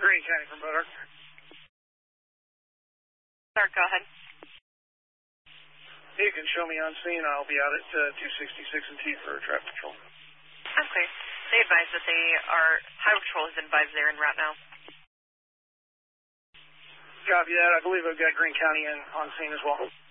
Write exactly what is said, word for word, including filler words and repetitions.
Greene County from Bodark. Sir, go ahead. You can show me on scene. I'll be out at uh, two sixty-six and T for traffic patrol. Okay. They advise that they are, Highway Patrol has been advised they're en route now. Copy that. I believe I've got Greene County in on scene as well.